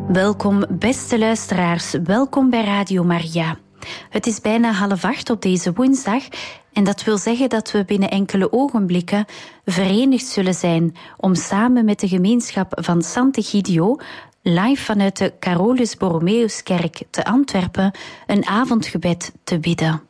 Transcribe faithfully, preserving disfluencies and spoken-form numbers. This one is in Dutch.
Welkom, beste luisteraars. Welkom bij Radio Maria. Het is bijna half acht op deze woensdag en dat wil zeggen dat we binnen enkele ogenblikken verenigd zullen zijn om samen met de gemeenschap van Sant'Egidio live vanuit de Carolus Borromeuskerk te Antwerpen een avondgebed te bidden.